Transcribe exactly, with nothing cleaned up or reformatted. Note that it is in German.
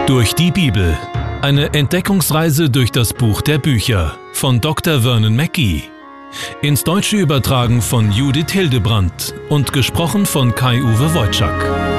Durch die Bibel. Eine Entdeckungsreise durch das Buch der Bücher von Doktor Vernon Mackey. Ins Deutsche übertragen von Judith Hildebrandt und gesprochen von Kai-Uwe Wojczak.